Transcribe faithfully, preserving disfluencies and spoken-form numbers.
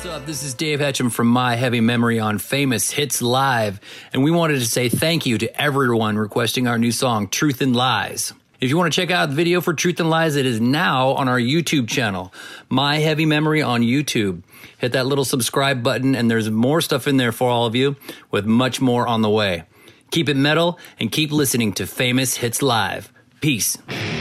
What's up? This is Dave Hetcham from My Heavy Memory on Famous Hits Live, and we wanted to say thank you to everyone requesting our new song, Truth and Lies. If you want to check out the video for Truth and Lies, it is now on our YouTube channel, My Heavy Memory on YouTube. Hit that little subscribe button, and there's more stuff in there for all of you, with much more on the way. Keep it metal, and keep listening to Famous Hits Live. Peace.